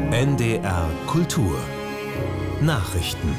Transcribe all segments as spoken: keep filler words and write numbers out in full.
N D R Kultur Nachrichten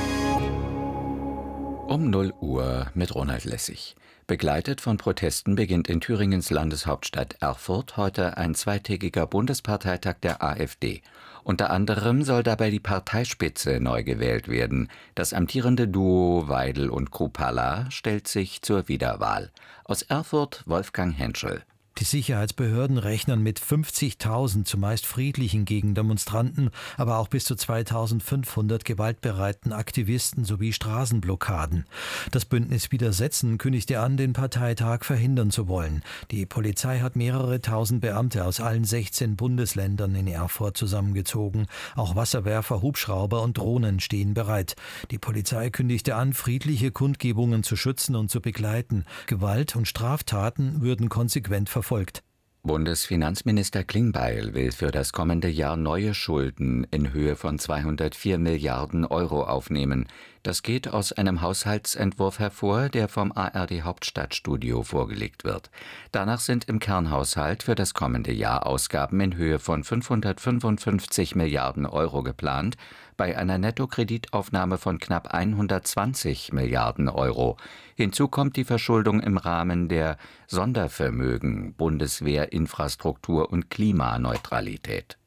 Um null Uhr mit Ronald Lessig. Begleitet von Protesten beginnt in Thüringens Landeshauptstadt Erfurt heute ein zweitägiger Bundesparteitag der AfD. Unter anderem soll dabei die Parteispitze neu gewählt werden. Das amtierende Duo Weidel und Kruppalla stellt sich zur Wiederwahl. Aus Erfurt Wolfgang Henschel. Die Sicherheitsbehörden rechnen mit fünfzigtausend zumeist friedlichen Gegendemonstranten, aber auch bis zu zweitausendfünfhundert gewaltbereiten Aktivisten sowie Straßenblockaden. Das Bündnis Widersetzen kündigte an, den Parteitag verhindern zu wollen. Die Polizei hat mehrere tausend Beamte aus allen sechzehn Bundesländern in Erfurt zusammengezogen. Auch Wasserwerfer, Hubschrauber und Drohnen stehen bereit. Die Polizei kündigte an, friedliche Kundgebungen zu schützen und zu begleiten. Gewalt und Straftaten würden konsequent verfolgt. Folgt. Bundesfinanzminister Klingbeil will für das kommende Jahr neue Schulden in Höhe von zweihundertvier Milliarden Euro aufnehmen. Das geht aus einem Haushaltsentwurf hervor, der vom A R D Hauptstadtstudio vorgelegt wird. Danach sind im Kernhaushalt für das kommende Jahr Ausgaben in Höhe von fünfhundertfünfundfünfzig Milliarden Euro geplant, bei einer Nettokreditaufnahme von knapp hundertzwanzig Milliarden Euro. Hinzu kommt die Verschuldung im Rahmen der Sondervermögen, Bundeswehr, Infrastruktur und Klimaneutralität.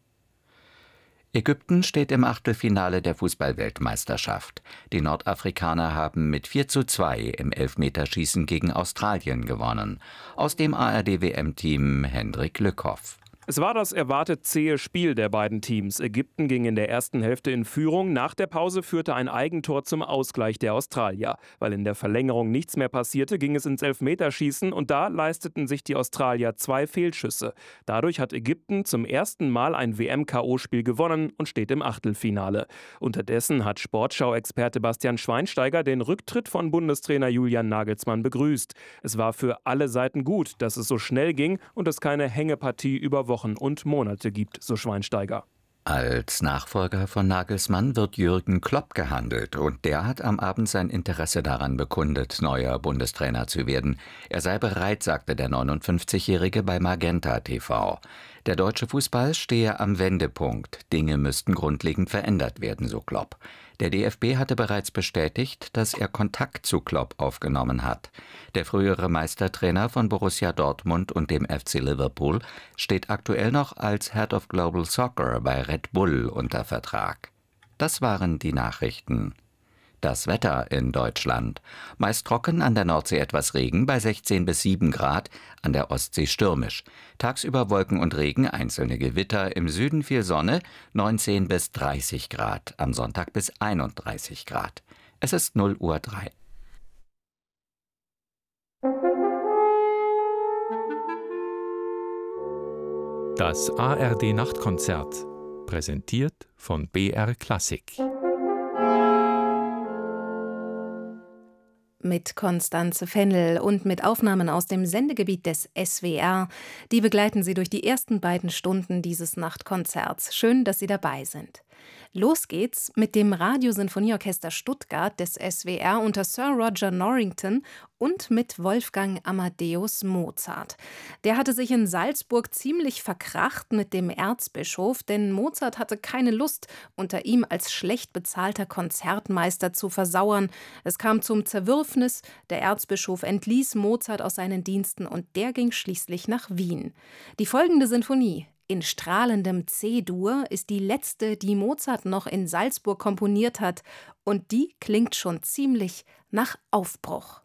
Ägypten steht im Achtelfinale der Fußball-Weltmeisterschaft. Die Nordafrikaner haben mit vier zu zwei im Elfmeterschießen gegen Australien gewonnen. Aus dem A R D W M-Team Hendrik Lückhoff. Es war das erwartet zähe Spiel der beiden Teams. Ägypten ging in der ersten Hälfte in Führung. Nach der Pause führte ein Eigentor zum Ausgleich der Australier. Weil in der Verlängerung nichts mehr passierte, ging es ins Elfmeterschießen und da leisteten sich die Australier zwei Fehlschüsse. Dadurch hat Ägypten zum ersten Mal ein W M-K O-Spiel gewonnen und steht im Achtelfinale. Unterdessen hat Sportschau-Experte Bastian Schweinsteiger den Rücktritt von Bundestrainer Julian Nagelsmann begrüßt. Es war für alle Seiten gut, dass es so schnell ging und es keine Hängepartie über Wochen und Monate gibt, so Schweinsteiger. Als Nachfolger von Nagelsmann wird Jürgen Klopp gehandelt und der hat am Abend sein Interesse daran bekundet, neuer Bundestrainer zu werden. Er sei bereit, sagte der neunundfünfzigjährige bei Magenta T V. Der deutsche Fußball stehe am Wendepunkt. Dinge müssten grundlegend verändert werden, so Klopp. Der D F B hatte bereits bestätigt, dass er Kontakt zu Klopp aufgenommen hat. Der frühere Meistertrainer von Borussia Dortmund und dem F C Liverpool steht aktuell noch als Head of Global Soccer bei Red Bull unter Vertrag. Das waren die Nachrichten. Das Wetter in Deutschland. Meist trocken, an der Nordsee etwas Regen bei sechzehn bis sieben Grad, an der Ostsee stürmisch. Tagsüber Wolken und Regen, einzelne Gewitter, im Süden viel Sonne, neunzehn bis dreißig Grad, am Sonntag bis einunddreißig Grad. Es ist null Uhr drei. Das A R D-Nachtkonzert, präsentiert von B R Klassik. Mit Konstanze Fennel und mit Aufnahmen aus dem Sendegebiet des S W R. Die begleiten Sie durch die ersten beiden Stunden dieses Nachtkonzerts. Schön, dass Sie dabei sind. Los geht's mit dem Radiosinfonieorchester Stuttgart des S W R unter Sir Roger Norrington und mit Wolfgang Amadeus Mozart. Der hatte sich in Salzburg ziemlich verkracht mit dem Erzbischof, denn Mozart hatte keine Lust, unter ihm als schlecht bezahlter Konzertmeister zu versauern. Es kam zum Zerwürfnis, der Erzbischof entließ Mozart aus seinen Diensten und der ging schließlich nach Wien. Die folgende Sinfonie in strahlendem C-Dur ist die letzte, die Mozart noch in Salzburg komponiert hat, und die klingt schon ziemlich nach Aufbruch.